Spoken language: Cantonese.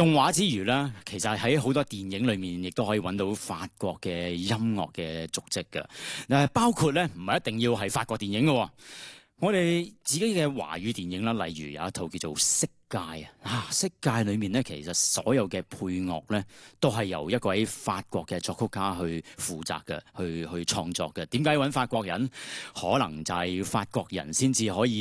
動畫之餘咧，其實喺好多電影裏面亦都可以揾到法國嘅音樂嘅足跡嘅。包括咧唔係一定要係法國電影嘅。我哋自己嘅華語電影啦，例如有一套叫做《色戒》啊，《色戒》裏面咧，其實所有嘅配樂咧，都係由一位法國嘅作曲家去負責嘅，去創作嘅。點解揾法國人？可能就係法國人先至可以